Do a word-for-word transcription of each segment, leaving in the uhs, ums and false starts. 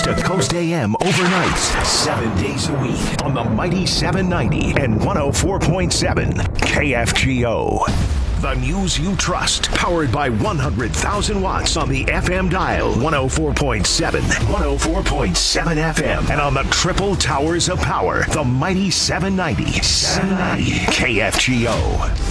Coast to Coast A M overnight, seven days a week on the mighty seven ninety and one oh four point seven K F G O. The news you trust, powered by one hundred thousand watts on the F M dial, one oh four point seven, one oh four point seven F M, and on the triple towers of power, the mighty seven ninety, seven ninety K F G O.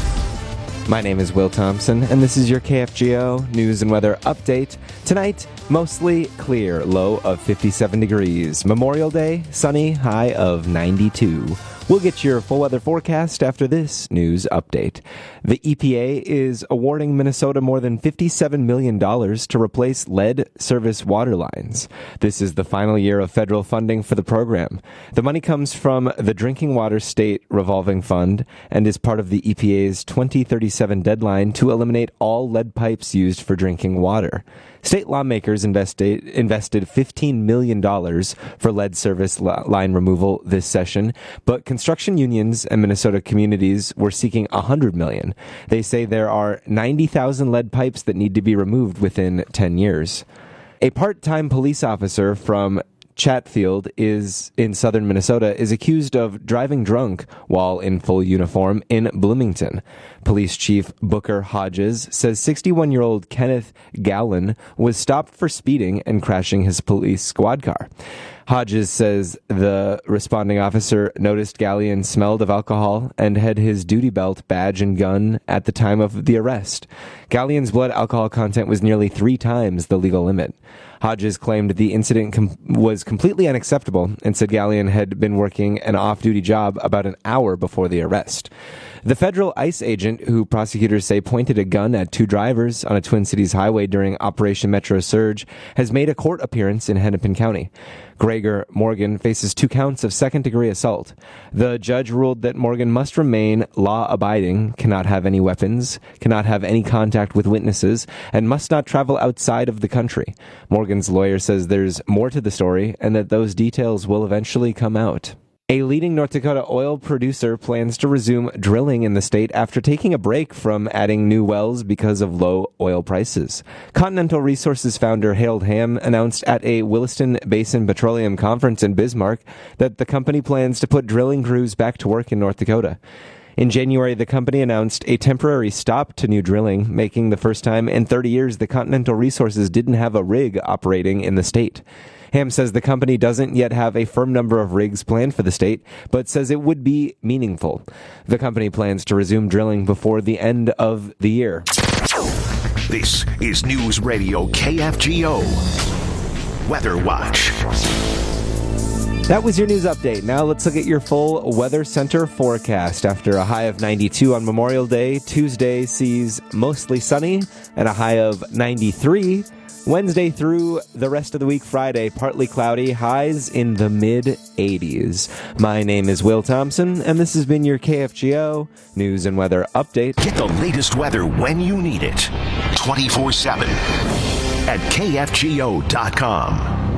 My name is Will Thompson, and this is your K F G O news and weather update. Tonight, mostly clear, low of fifty-seven degrees. Memorial Day, sunny, high of ninety-two. We'll get your full weather forecast after this news update. The E P A is awarding Minnesota more than fifty-seven million dollars to replace lead service water lines. This is the final year of federal funding for the program. The money comes from the Drinking Water State Revolving Fund and is part of the E P A's twenty thirty-seven deadline to eliminate all lead pipes used for drinking water. State lawmakers invested, invested fifteen million dollars for lead service line removal this session, but construction unions and Minnesota communities were seeking one hundred million dollars. They say there are ninety thousand lead pipes that need to be removed within ten years. A part-time police officer from Chatfield is in southern Minnesota is accused of driving drunk while in full uniform in Bloomington. Police Chief Booker Hodges says sixty-one-year-old Kenneth Gallon was stopped for speeding and crashing his police squad car. Hodges says the responding officer noticed Gallion smelled of alcohol and had his duty belt, badge, and gun at the time of the arrest. Gallion's blood alcohol content was nearly three times the legal limit. Hodges claimed the incident com- was completely unacceptable and said Gallion had been working an off-duty job about an hour before the arrest. The federal ICE agent, who prosecutors say pointed a gun at two drivers on a Twin Cities highway during Operation Metro Surge, has made a court appearance in Hennepin County. Gregor Morgan faces two counts of second-degree assault. The judge ruled that Morgan must remain law-abiding, cannot have any weapons, cannot have any contact with witnesses, and must not travel outside of the country. Morgan's lawyer says there's more to the story and that those details will eventually come out. A leading North Dakota oil producer plans to resume drilling in the state after taking a break from adding new wells because of low oil prices. Continental Resources founder Harold Hamm announced at a Williston Basin Petroleum Conference in Bismarck that the company plans to put drilling crews back to work in North Dakota. In January, the company announced a temporary stop to new drilling, making the first time in thirty years that Continental Resources didn't have a rig operating in the state. Hamm says the company doesn't yet have a firm number of rigs planned for the state, but says it would be meaningful. The company plans to resume drilling before the end of the year. This is News Radio K F G O Weather Watch. That was your news update. Now let's look at your full Weather Center forecast. After a high of ninety-two on Memorial Day, Tuesday sees mostly sunny and a high of ninety-three. Wednesday through the rest of the week, Friday, partly cloudy, highs in the mid eighties. My name is Will Thompson, and this has been your K F G O News and Weather Update. Get the latest weather when you need it, twenty-four seven at K F G O dot com.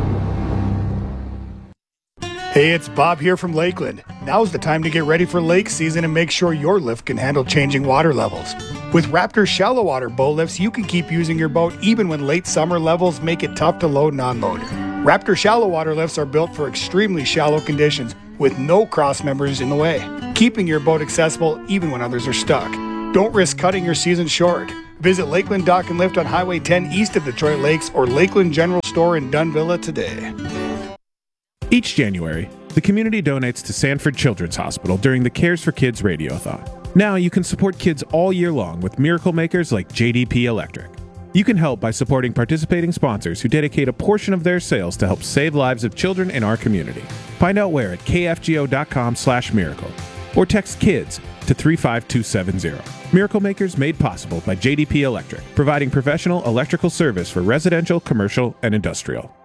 Hey, it's Bob here from Lakeland. Now's the time to get ready for lake season and make sure your lift can handle changing water levels. With Raptor shallow water bow lifts, you can keep using your boat even when late summer levels make it tough to load and unload. Raptor shallow water lifts are built for extremely shallow conditions with no cross members in the way, keeping your boat accessible even when others are stuck. Don't risk cutting your season short. Visit Lakeland Dock and Lift on Highway ten east of Detroit Lakes or Lakeland General Store in Dunvilla today. Each January, the community donates to Sanford Children's Hospital during the Cares for Kids Radiothon. Now you can support kids all year long with miracle makers like J D P Electric. You can help by supporting participating sponsors who dedicate a portion of their sales to help save lives of children in our community. Find out where at K F G O dot com slash miracle or text KIDS to three five two seven zero. Miracle Makers made possible by J D P Electric, providing professional electrical service for residential, commercial, and industrial.